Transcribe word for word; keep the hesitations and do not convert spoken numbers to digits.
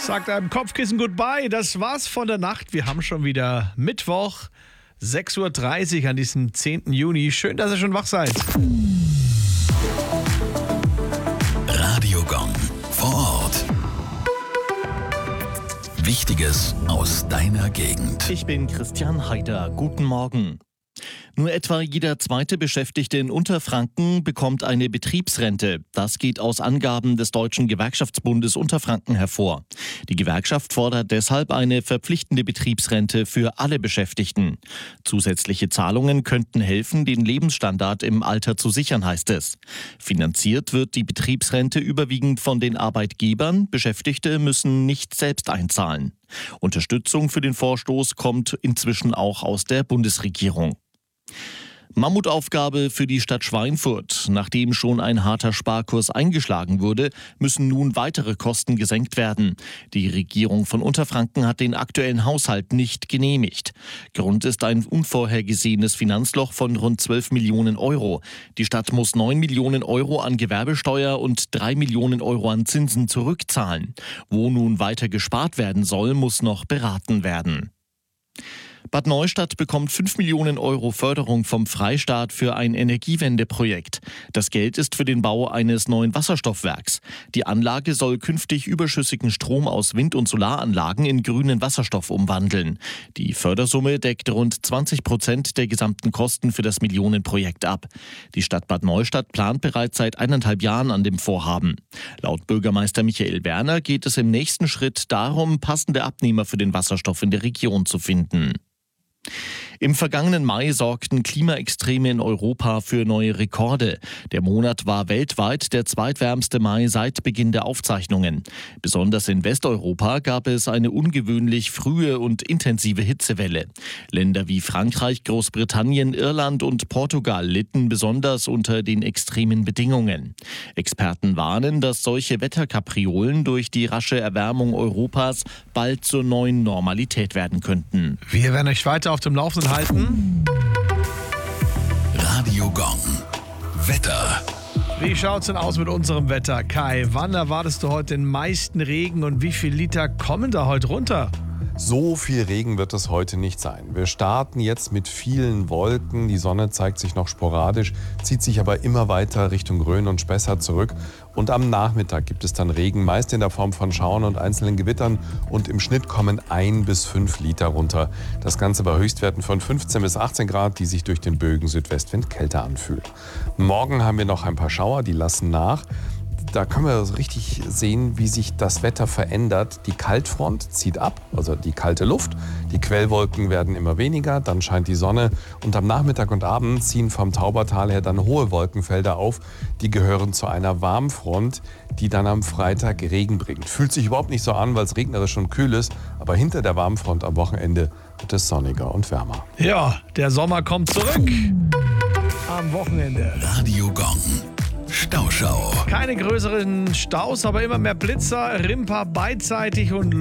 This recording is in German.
Sagt einem Kopfkissen Goodbye. Das war's von der Nacht. Wir haben schon wieder Mittwoch, sechs Uhr dreißig an diesem zehnten Juni. Schön, dass ihr schon wach seid. Radio Gong vor Ort. Wichtiges aus deiner Gegend. Ich bin Christian Haider. Guten Morgen. Nur etwa jeder zweite Beschäftigte in Unterfranken bekommt eine Betriebsrente. Das geht aus Angaben des Deutschen Gewerkschaftsbundes Unterfranken hervor. Die Gewerkschaft fordert deshalb eine verpflichtende Betriebsrente für alle Beschäftigten. Zusätzliche Zahlungen könnten helfen, den Lebensstandard im Alter zu sichern, heißt es. Finanziert wird die Betriebsrente überwiegend von den Arbeitgebern. Beschäftigte müssen nicht selbst einzahlen. Unterstützung für den Vorstoß kommt inzwischen auch aus der Bundesregierung. Mammutaufgabe für die Stadt Schweinfurt. Nachdem schon ein harter Sparkurs eingeschlagen wurde, müssen nun weitere Kosten gesenkt werden. Die Regierung von Unterfranken hat den aktuellen Haushalt nicht genehmigt. Grund ist ein unvorhergesehenes Finanzloch von rund zwölf Millionen Euro. Die Stadt muss neun Millionen Euro an Gewerbesteuer und drei Millionen Euro an Zinsen zurückzahlen. Wo nun weiter gespart werden soll, muss noch beraten werden. Bad Neustadt bekommt fünf Millionen Euro Förderung vom Freistaat für ein Energiewendeprojekt. Das Geld ist für den Bau eines neuen Wasserstoffwerks. Die Anlage soll künftig überschüssigen Strom aus Wind- und Solaranlagen in grünen Wasserstoff umwandeln. Die Fördersumme deckt rund zwanzig Prozent der gesamten Kosten für das Millionenprojekt ab. Die Stadt Bad Neustadt plant bereits seit eineinhalb Jahren an dem Vorhaben. Laut Bürgermeister Michael Werner geht es im nächsten Schritt darum, passende Abnehmer für den Wasserstoff in der Region zu finden. Im vergangenen Mai sorgten Klimaextreme in Europa für neue Rekorde. Der Monat war weltweit der zweitwärmste Mai seit Beginn der Aufzeichnungen. Besonders in Westeuropa gab es eine ungewöhnlich frühe und intensive Hitzewelle. Länder wie Frankreich, Großbritannien, Irland und Portugal litten besonders unter den extremen Bedingungen. Experten warnen, dass solche Wetterkapriolen durch die rasche Erwärmung Europas bald zur neuen Normalität werden könnten. Wir werden euch weiter auf dem Laufenden halten. Radio Gong. Wetter. Wie schaut's denn aus mit unserem Wetter? Kai, wann erwartest du heute den meisten Regen und wie viel Liter kommen da heute runter? So viel Regen wird es heute nicht sein. Wir starten jetzt mit vielen Wolken. Die Sonne zeigt sich noch sporadisch, zieht sich aber immer weiter Richtung Rhön und Spessart zurück. Und am Nachmittag gibt es dann Regen, meist in der Form von Schauern und einzelnen Gewittern. Und im Schnitt kommen ein bis fünf Liter runter. Das Ganze bei Höchstwerten von fünfzehn bis achtzehn Grad, die sich durch den böigen Südwestwind kälter anfühlen. Morgen haben wir noch ein paar Schauer, die lassen nach. Da können wir so richtig sehen, wie sich das Wetter verändert. Die Kaltfront zieht ab, also die kalte Luft. Die Quellwolken werden immer weniger, dann scheint die Sonne. Und am Nachmittag und Abend ziehen vom Taubertal her dann hohe Wolkenfelder auf. Die gehören zu einer Warmfront, die dann am Freitag Regen bringt. Fühlt sich überhaupt nicht so an, weil es regnerisch und kühl ist. Aber hinter der Warmfront am Wochenende wird es sonniger und wärmer. Ja, der Sommer kommt zurück am Wochenende. Radio Gong. Stauschau. Keine größeren Staus, aber immer mehr Blitzer, Rimper beidseitig und